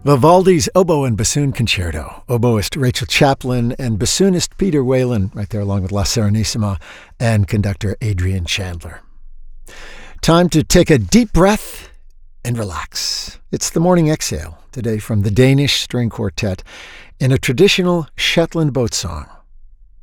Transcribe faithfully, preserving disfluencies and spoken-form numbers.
Vivaldi's Oboe and Bassoon Concerto. Oboist Rachel Chaplin and bassoonist Peter Whalen, right there along with La Serenissima, and conductor Adrian Chandler. Time to take a deep breath and relax. It's the Morning Exhale, today from the Danish String Quartet in a traditional Shetland boat song.